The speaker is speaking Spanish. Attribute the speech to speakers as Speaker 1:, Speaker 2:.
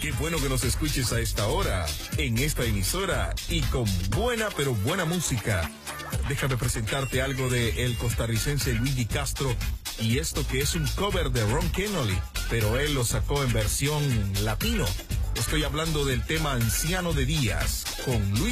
Speaker 1: Qué bueno que nos escuches a esta hora, en esta emisora y con buena pero buena música. Déjame presentarte algo de el costarricense Luigi Castro y esto que es un cover de Ron Kenoly, pero él lo sacó en versión latino. Estoy hablando del tema Anciano de Días con Luis